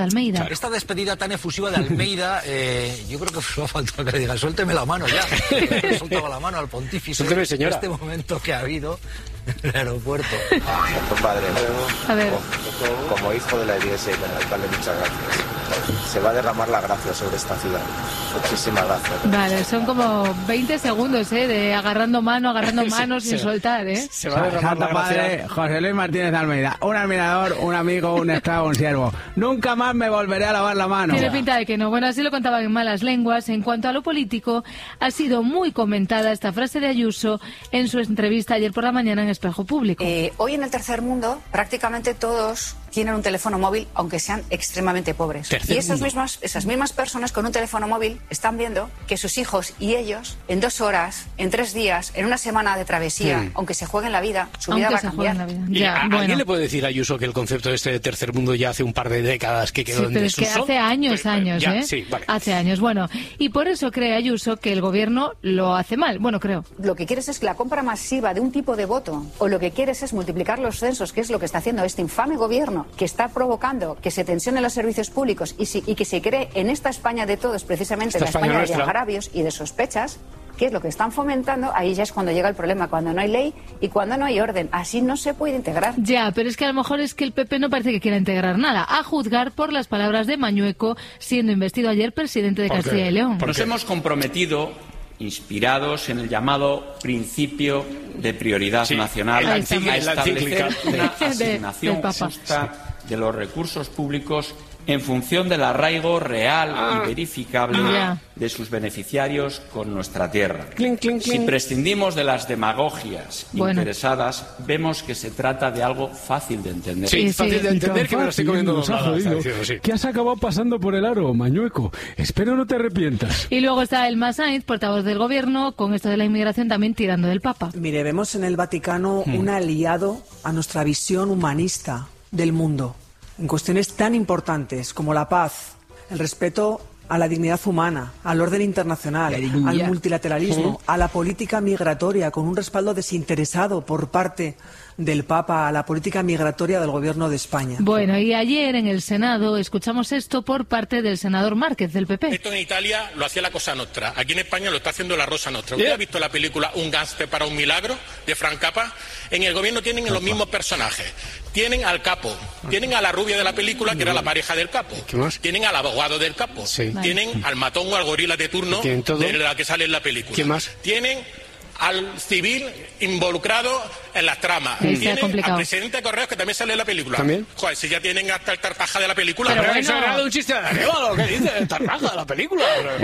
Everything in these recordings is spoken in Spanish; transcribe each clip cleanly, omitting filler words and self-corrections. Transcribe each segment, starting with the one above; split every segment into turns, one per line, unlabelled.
Almeida.
Claro, esta despedida tan efusiva de Almeida, yo creo que va a faltar que le diga, suélteme la mano ya. Le soltaba la mano al pontífice.
Suélteme, señora.
Este momento que ha habido en el aeropuerto.
Padre,
A ver.
como hijo de la Iglesia y como alcalde, muchas gracias. Se va a derramar la gracia sobre esta ciudad. Muchísimas gracias.
Vale, son como 20 segundos, de agarrando manos sin soltar,
Se va a derramar la gracia.
Padre José Luis Martínez de Almeida, un admirador, un amigo, un esclavo, un siervo. Nunca más me volveré a lavar la mano.
Tiene pinta de que no. Bueno, así lo contaban en malas lenguas. En cuanto a lo político, ha sido muy comentada esta frase de Ayuso en su entrevista ayer por la mañana en Espejo Público.
Hoy en el tercer mundo prácticamente todos tienen un teléfono móvil, aunque sean extremadamente pobres. Y esas mismas personas con un teléfono móvil están viendo que sus hijos y ellos en 2 horas, en 3 días, en una semana de travesía, aunque se jueguen la vida, su vida va a cambiar.
¿Alguien le puede decir a Ayuso que el concepto de este tercer mundo ya hace un par de décadas que quedó en
pero es
desuso?
que hace años,
Sí, vale.
Hace años. Bueno, y por eso cree Ayuso que el gobierno lo hace mal. Bueno, creo.
Lo que quieres es que la compra masiva de un tipo de voto, o lo que quieres es multiplicar los censos, que es lo que está haciendo este infame gobierno, que está provocando que se tensionen los servicios públicos y que se cree en esta España de todos, precisamente la España de agravios y de sospechas, que es lo que están fomentando. Ahí ya es cuando llega el problema, cuando no hay ley y cuando no hay orden. Así no se puede integrar.
Ya, pero es que a lo mejor es que el PP no parece que quiera integrar nada, a juzgar por las palabras de Mañueco, siendo investido ayer presidente de Castilla y León.
Nos hemos comprometido, inspirados en el llamado principio de prioridad nacional, a establecer una asignación justa de los recursos públicos en función del arraigo real y verificable de sus beneficiarios con nuestra tierra. Si prescindimos de las demagogias interesadas, vemos que se trata de algo fácil de entender.
Sí, fácil de entender, que me lo estoy comiendo doblada.
¿Qué has acabado pasando por el aro, Mañueco? Espero no te arrepientas.
Y luego está Elma Sainz, portavoz del gobierno, con esto de la inmigración también tirando del Papa.
Mire, vemos en el Vaticano un aliado a nuestra visión humanista del mundo, en cuestiones tan importantes como la paz, el respeto a la dignidad humana, al orden internacional, al multilateralismo, a la política migratoria, con un respaldo desinteresado por parte del Papa a la política migratoria del Gobierno de España.
Bueno, y ayer en el Senado escuchamos esto por parte del senador Márquez, del PP.
Esto en Italia lo hacía la Cosa Nostra, aquí en España lo está haciendo la Rosa Nostra. ¿Usted ha visto la película Un gángster para un milagro, de Frank Capra? En el gobierno tienen los mismos personajes. Tienen al capo, tienen a la rubia de la película, que era la pareja del capo. Tienen al abogado del capo. Tienen al matón o al gorila de turno de la que sale en la película.
¿Qué más?
Tienen al civil involucrado en las tramas. Tienen al presidente de Correos, que también sale en la película.
¿También?
Joder, si ya tienen hasta el tartaja de la película.
Pero eso era de un chiste de Arevalo, ¿qué dice? El tartaja de la película.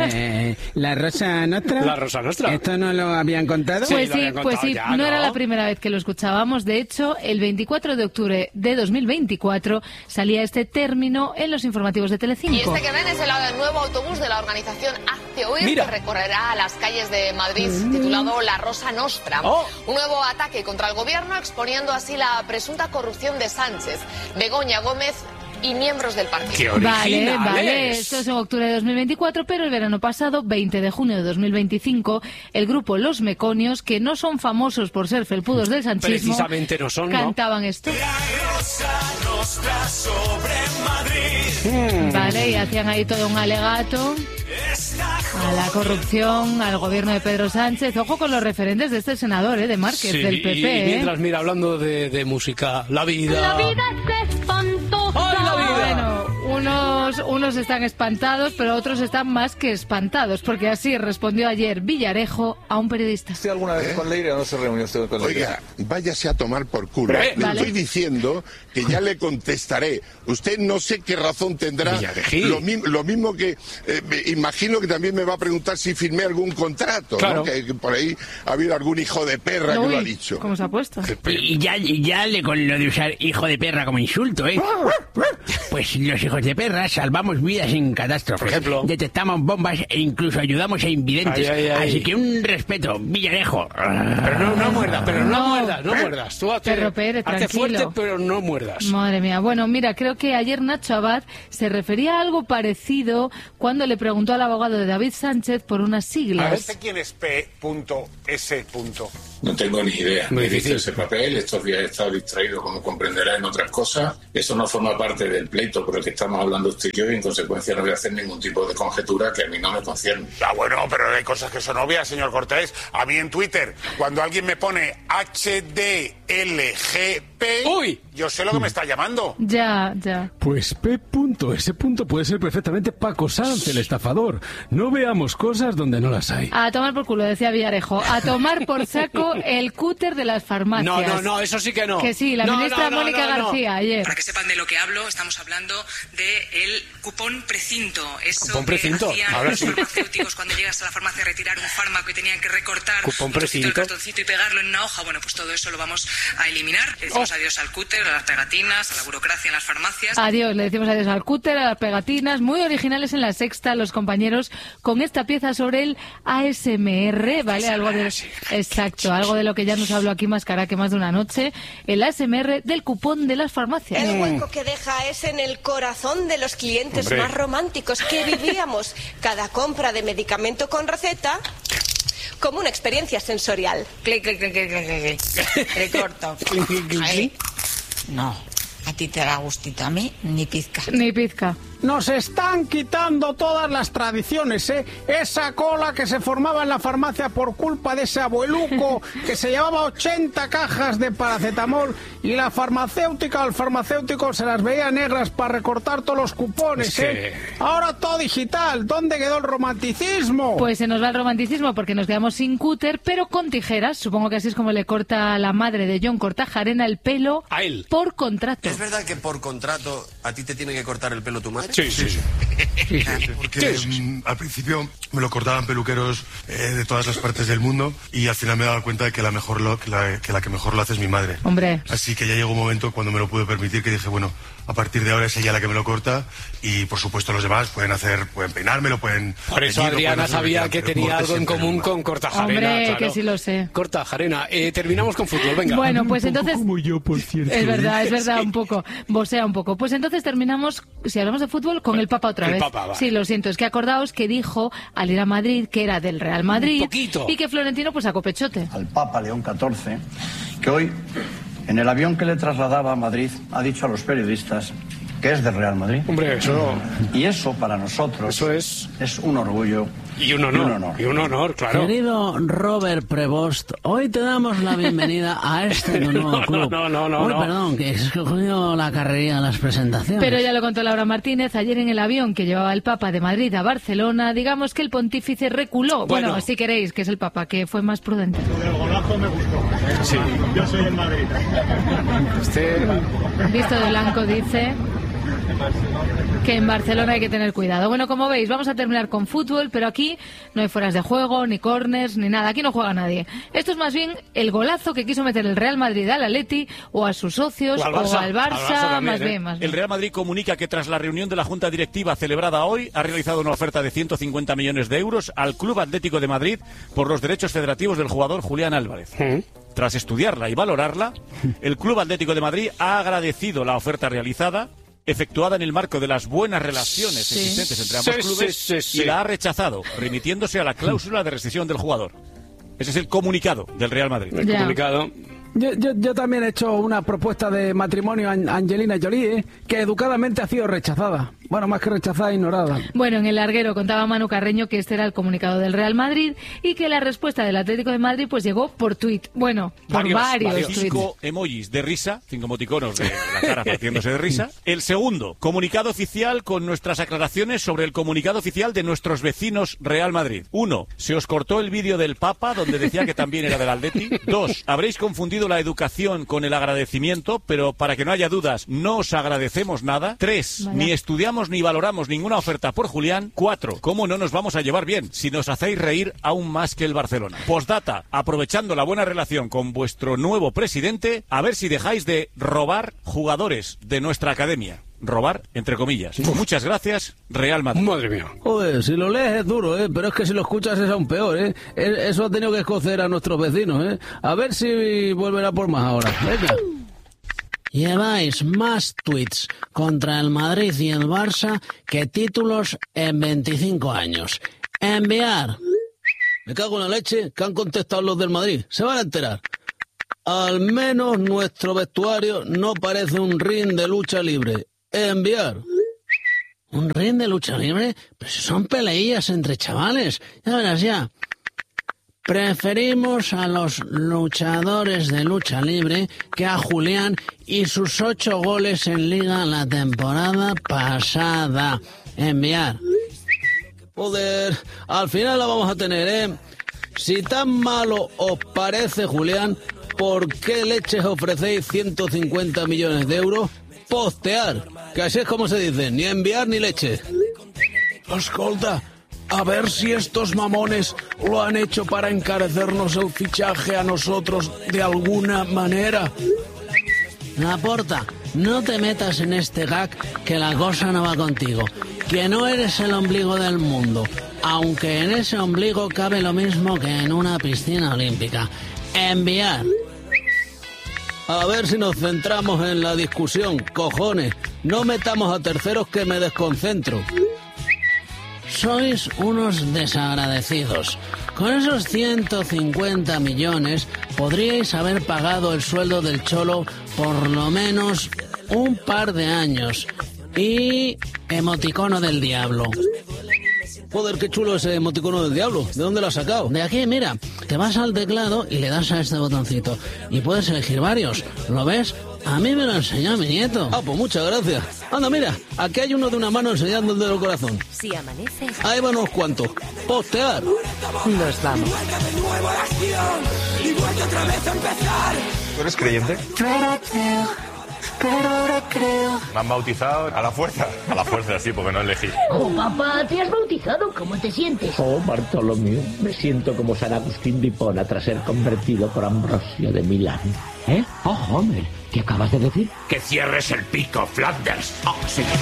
¿La Rosa Nostra?
La Rosa Nostra.
¿Esto no lo habían contado?
Pues sí, no era la primera vez que lo escuchábamos. De hecho, el 24 de octubre de 2024 salía este término en los informativos de Telecinco.
Y este que ven es el nuevo autobús de la organización Hazte Oír, que recorrerá las calles de Madrid, titulado La Rosa Nostra. Un nuevo ataque contra el gobierno, exponiendo así la presunta corrupción de Sánchez, Begoña Gómez y miembros del partido.
Vale, esto es en octubre de 2024, pero el verano pasado, 20 de junio de 2025, el grupo Los Meconios, que no son famosos por ser felpudos del sanchismo,
precisamente no son,
cantaban esto.
La Rosa Nostra sobre Madrid.
Vale, y hacían ahí todo un alegato a la corrupción, al gobierno de Pedro Sánchez. Ojo con los referentes de este senador, de Márquez, del PP.
Y mientras, mira, hablando de música, la vida
es espantosa.
¡Ay, la vida!
Bueno, unos están espantados, pero otros están más que espantados, porque así respondió ayer Villarejo a un periodista.
¿Usted alguna vez con Leire o no se reunió usted con Leire?
Oiga, váyase a tomar por culo. Le estoy diciendo que ya le contestaré. Usted no sé qué razón tendrá. Lo mismo que imagino que también me va a preguntar si firmé algún contrato, ¿no? Que por ahí ha habido algún hijo de perra que lo ha dicho.
¿Cómo se ha puesto?
Y ya le con lo de usar hijo de perra como insulto, Pues los hijos de perra salvamos vidas en catástrofes.
Por ejemplo,
detectamos bombas e incluso ayudamos a invidentes. Así que un respeto, Villarejo.
Pero no muerdas, no muerdas. Tú
Perro Pérez,
hazte
tranquilo.
fuerte, pero no muerdas.
Madre mía. Bueno, mira, creo que ayer Nacho Abad se refería a algo parecido cuando le preguntó al abogado de David Sánchez por unas siglas.
A ver, ¿quién es P.S.?
No tengo ni idea. Me he visto ese papel, estos días he estado distraído, como comprenderá, en otras cosas. Eso no forma parte del pleito por el que estamos hablando usted y yo, y en consecuencia no voy a hacer ningún tipo de conjetura que a mí no me concierne.
Bueno, pero hay cosas que son obvias, señor Cortés. A mí en Twitter, cuando alguien me pone HDLGP, ¡uy! Yo sé lo que me está llamando.
Ya.
Pues P.S. puede ser perfectamente Paco Sanz, el estafador. No veamos cosas donde no las hay.
A tomar por culo, decía Villarejo. A tomar por saco el cúter de las farmacias.
No, eso sí que no.
Que sí, la ministra Mónica García ayer.
Para que sepan de lo que hablo, estamos hablando del cupón precinto. Eso
¿Cupón precinto?
Que hacían los farmacéuticos cuando llegas a la farmacia a retirar un fármaco y tenían que recortar
¿Cupón precinto?
El cartoncito y pegarlo en una hoja. Bueno, pues todo eso lo vamos a eliminar. Le decimos adiós al cúter, a las pegatinas, a la burocracia en las farmacias.
Adiós, le decimos adiós al cúter, a las pegatinas. Muy originales en La Sexta los compañeros con esta pieza sobre el ASMR, ¿vale? Exacto, algo de lo que ya nos habló aquí Mascara que más de una noche. El ASMR del cupón de las farmacias.
El hueco que deja es en el corazón de los clientes más románticos que vivíamos cada compra de medicamento con receta como una experiencia sensorial.
Clic, clic, clic, clic, clic, clic. Recorto. Ahí. No, a ti te da gustito, a mí ni pizca.
Ni pizca.
Nos están quitando todas las tradiciones, ¿eh? Esa cola que se formaba en la farmacia por culpa de ese abueluco que se llevaba 80 cajas de paracetamol y la farmacéutica o el farmacéutico se las veía negras para recortar todos los cupones, ¿eh? Ahora todo digital. ¿Dónde quedó el romanticismo?
Pues se nos va el romanticismo porque nos quedamos sin cúter, pero con tijeras. Supongo que así es como le corta la madre de John Kortajarena el pelo
a él
por contrato.
¿Es verdad que por contrato a ti te tiene que cortar el pelo tu madre?
Sí.
Porque al principio me lo cortaban peluqueros de todas las partes del mundo y al final me he dado cuenta de que la que mejor lo hace es mi madre.
Hombre.
Así que ya llegó un momento cuando me lo pude permitir que dije, bueno, a partir de ahora es ella la que me lo corta y por supuesto los demás pueden peinármelo, pueden...
Por eso Adriana sabía que tenía algo en común con Kortajarena.
Hombre,
claro.
que sí lo sé.
Kortajarena. Terminamos con fútbol, venga.
Bueno, pues entonces...
Como yo, por cierto.
Es verdad, un poco. Bosea un poco. Pues entonces terminamos, si hablamos de fútbol, con el Papa otra vez.
Papa, vale.
Sí, lo siento, es que acordaos que dijo al ir a Madrid que era del Real Madrid.
Un poquito.
Y que Florentino pues sacó pechote.
Al Papa León XIV, que hoy, en el avión que le trasladaba a Madrid, ha dicho a los periodistas que es del Real Madrid.
Hombre, eso...
Y eso para nosotros
eso es
un orgullo.
Y un honor, claro.
Querido Robert Prevost, hoy te damos la bienvenida a este nuevo club.
No.
Perdón, que he escogido la carrería de las presentaciones.
Pero ya lo contó Laura Martínez ayer en el avión que llevaba el Papa de Madrid a Barcelona. Digamos que el pontífice reculó. Bueno, si queréis, que es el Papa, que fue más prudente.
El golazo me gustó.
Sí.
Yo soy el Madrid.
Visto de blanco dice... que en Barcelona hay que tener cuidado. Bueno, como veis, vamos a terminar con fútbol, pero aquí no hay fueras de juego, ni córners, ni nada. Aquí no juega nadie. Esto es más bien el golazo que quiso meter el Real Madrid al Atleti, o a sus socios, o al Barça también, más bien.
El Real Madrid comunica que tras la reunión de la Junta Directiva celebrada hoy, ha realizado una oferta de 150 millones de euros al Club Atlético de Madrid por los derechos federativos del jugador Julián Álvarez. Tras estudiarla y valorarla, el Club Atlético de Madrid ha agradecido la oferta realizada, efectuada en el marco de las buenas relaciones existentes entre ambos clubes, y la ha rechazado, remitiéndose a la cláusula de rescisión del jugador. Ese es el comunicado del Real Madrid.
El comunicado...
Yo también he hecho una propuesta de matrimonio a Angelina Jolie, que educadamente ha sido rechazada. Bueno, más que rechazada, ignorada.
Bueno, en el larguero contaba Manu Carreño que este era el comunicado del Real Madrid y que la respuesta del Atlético de Madrid pues llegó por tuit. Bueno, por varios tuits.
5 emojis de risa, 5 emoticonos de la cara partiéndose de risa. El segundo, comunicado oficial con nuestras aclaraciones sobre el comunicado oficial de nuestros vecinos Real Madrid. 1. Se os cortó el vídeo del Papa donde decía que también era del Atleti. 2. Habréis confundido la educación con el agradecimiento, pero para que no haya dudas, no os agradecemos nada. 3. Ni estudiamos ni valoramos ninguna oferta por Julián. 4. ¿Cómo no nos vamos a llevar bien si nos hacéis reír aún más que el Barcelona? Postdata, aprovechando la buena relación con vuestro nuevo presidente, a ver si dejáis de robar jugadores de nuestra academia. Robar, entre comillas. Muchas gracias, Real Madrid.
Madre mía.
Joder, si lo lees es duro, pero es que si lo escuchas es aún peor, Eso ha tenido que escocer a nuestros vecinos, A ver si vuelven a por más ahora. Venga. Lleváis más tweets contra el Madrid y el Barça que títulos en 25 años. Enviar. Me cago en la leche que han contestado los del Madrid. Se van a enterar. Al menos nuestro vestuario no parece un ring de lucha libre. Enviar. ¿Un ring de lucha libre? Pero si son peleillas entre chavales. Ya verás ya. Preferimos a los luchadores de lucha libre que a Julián y sus 8 goles en Liga la temporada pasada. Enviar. Joder, al final la vamos a tener, ¿eh? Si tan malo os parece Julián, ¿por qué leches ofrecéis 150 millones de euros? Postear, que así es como se dice, ni enviar ni leche. Escolta, a ver si estos mamones lo han hecho para encarecernos el fichaje a nosotros de alguna manera. Laporta, no te metas en este gag que la cosa no va contigo, que no eres el ombligo del mundo, aunque en ese ombligo cabe lo mismo que en una piscina olímpica. Enviar. A ver si nos centramos en la discusión, cojones. No metamos a terceros que me desconcentro. Sois unos desagradecidos. Con esos 150 millones podríais haber pagado el sueldo del Cholo por lo menos un par de años. Y emoticono del diablo. Joder, qué chulo ese emoticono del diablo. ¿De dónde lo has sacado? De aquí, mira. Te vas al teclado y le das a este botoncito. Y puedes elegir varios. ¿Lo ves? A mí me lo enseñó mi nieto. Ah, pues muchas gracias. Anda, mira, aquí hay uno de una mano enseñando el del corazón.
Si amanece...
Ahí van unos cuantos. Postear.
Nos vamos.
¿Tú eres creyente?
Pero ahora creo...
Me han bautizado a la fuerza. A la fuerza, sí, porque no elegí.
Oh, papá, ¿te has bautizado? ¿Cómo te sientes?
Oh, Bartolomé, me siento como San Agustín de Hipona tras ser convertido por Ambrosio de Milán. ¿Eh? Oh, hombre, ¿qué acabas de decir?
Que cierres el pico, Flanders. Oh, sí.